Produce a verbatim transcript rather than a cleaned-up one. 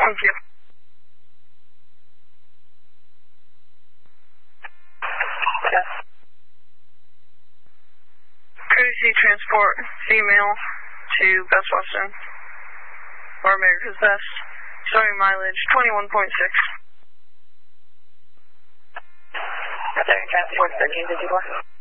Thank you. Yes. Courtesy transport female to Best Western, or America's Best, showing mileage twenty-one point six. Transport thirteen fifty-four.